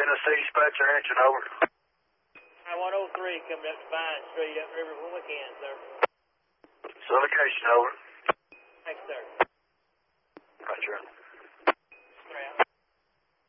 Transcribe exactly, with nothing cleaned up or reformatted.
Tennessee, Spatcher Engine, over. one oh three coming up to Vine Street up River from weekend, sir. It's location, over.